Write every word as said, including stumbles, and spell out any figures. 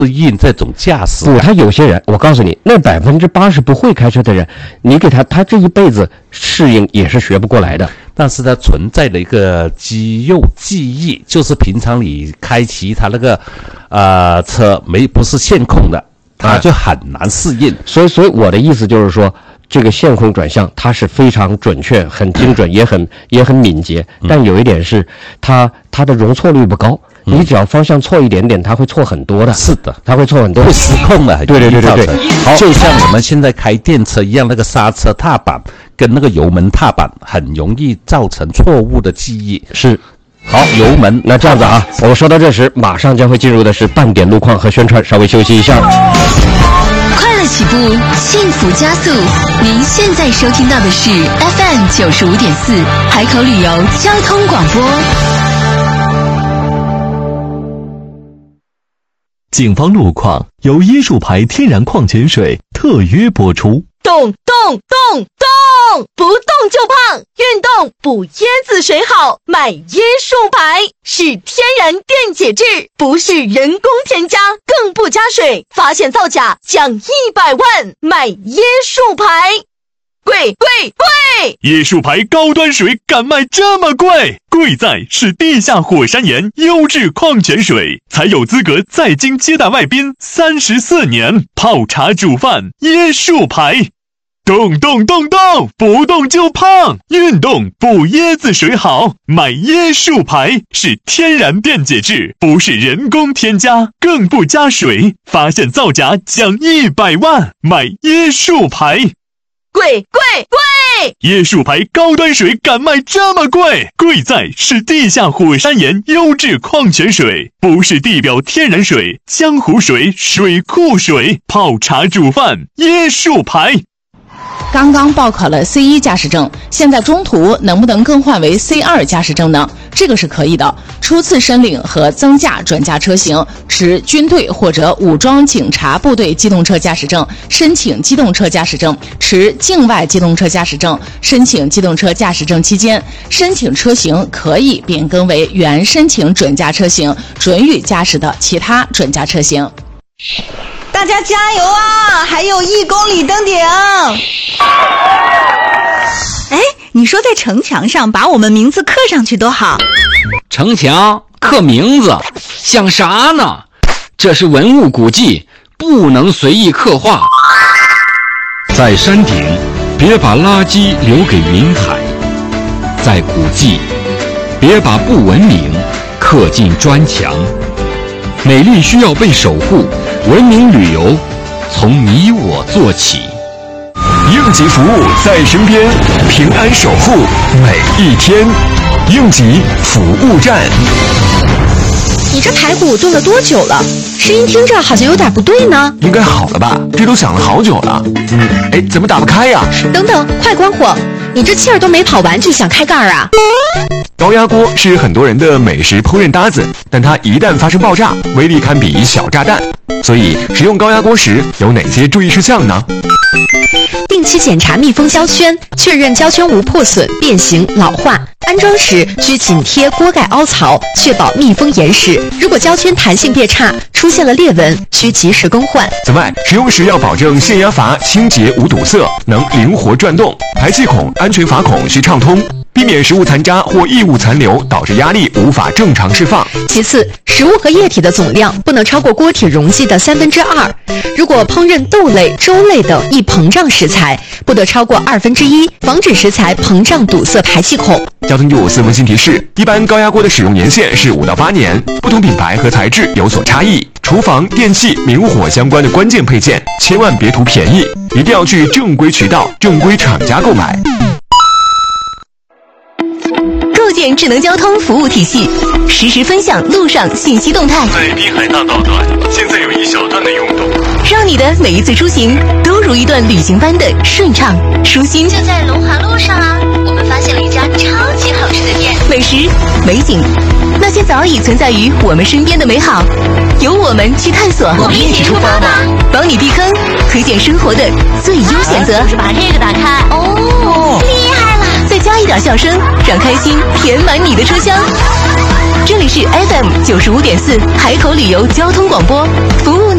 应这种驾驶。 不，他有些人，我告诉你，那百分之八十不会开车的人，你给他，他这一辈子适应也是学不过来的。 但是它存在的一个肌肉记忆，就是平常你开其他那个呃车没不是线控的，它就很难适应。 所以，所以我的意思就是说，这个线控转向它是非常准确、很精准，也很也很敏捷。但有一点是，它它的容错率不高。你只要方向错一点点，它会错很多的。 是的， 它会错很多， 会失控的。 对对对对对。 好，就像我们现在开电车一样，那个刹车踏板跟那个油门踏板很容易造成错误的记忆。 是。 好，油门。 那这样子啊，我们说到这时，马上将会进入的是半点路况和宣传，稍微休息一下。 快乐起步，幸福加速。您现在收听到的是 F M 九十五点四海口旅游交通广播。 警方路况由椰树牌天然矿泉水特约播出。 动动动动，不动就胖，运动补椰子水好，买椰树牌是天然电解质，不是人工添加，更不加水，发现造假奖一百万，买椰树牌。贵贵贵！ 椰树牌高端水敢卖这么贵？贵在是地下火山岩优质矿泉水，才有资格在京接待外宾三十四年，泡茶煮饭椰树牌。动动动动，不动就胖，运动补椰子水好，买椰树牌是天然电解质，不是人工添加，更不加水，发现造假奖一百万，买椰树牌。 贵贵贵！ 椰树牌高端水敢卖这么贵？贵在是地下火山岩优质矿泉水，不是地表天然水、江湖水、水库水，泡茶煮饭椰树牌。 刚刚报考了 C 一 驾驶证，现在中途能不能更换为 C 二 驾驶证呢？这个是可以的。初次申领和增驾转驾车型，持军队或者武装警察部队机动车驾驶证，申请机动车驾驶证；持境外机动车驾驶证，申请机动车驾驶证期间，申请车型可以变更为原申请准驾车型，准予驾驶的其他准驾车型。 大家加油啊！还有一公里登顶。哎，你说在城墙上把我们名字刻上去多好。 城墙刻名字像啥呢？这是文物古迹，不能随意刻画。 在山顶别把垃圾留给云海，在古迹别把不文明刻进砖墙。美丽需要被守护，文明旅游从你我做起。 应急服务在身边，平安守护每一天。应急服务站。 你这排骨炖了多久了？声音听着好像有点不对呢。 应该好了吧？这都想了好久了。嗯，哎，怎么打不开呀？ 等等，快关火！你这气儿都没跑完就想开盖啊？ 高压锅是很多人的美食烹饪搭子，但它一旦发生爆炸，威力堪比小炸弹。所以使用高压锅时有哪些注意事项呢？ 定期检查密封胶圈，确认胶圈无破损、变形、老化。安装时需紧贴锅盖凹槽，确保密封严实。如果胶圈弹性变差，出现了裂纹，需及时更换。 此外，使用时要保证限压阀清洁无堵塞，能灵活转动，排气孔、安全阀孔需畅通，避免食物残渣或异物残留导致压力无法正常释放。 其次，食物和液体的总量不能超过锅体容积的三分之二。如果烹饪豆类、粥类等易膨胀食材，不得超过二分之一，防止食材膨胀堵塞排气孔。 交通部四温馨提示：一般高压锅的使用年限是五到八年，不同品牌和材质有所差异。厨房、电器、明火相关的关键配件，千万别图便宜，一定要去正规渠道、正规厂家购买。 构建智能交通服务体系，实时分享路上信息动态。 在滨海大道段，现在有一小段的拥堵， 让你的每一次出行都如一段旅行般的顺畅舒心。 就在龙华路上啊，我们发现了一家超级好吃的店， 美食、美景，那些早已存在于我们身边的美好，由我们去探索。 我们一起出发吧， 帮你避坑，推荐生活的最优选择。 就是把这个打开，哦，厉害了！ 再加一点笑声，让开心填满你的车厢。这里是 F M 九十五点四海口旅游交通广播，服务你。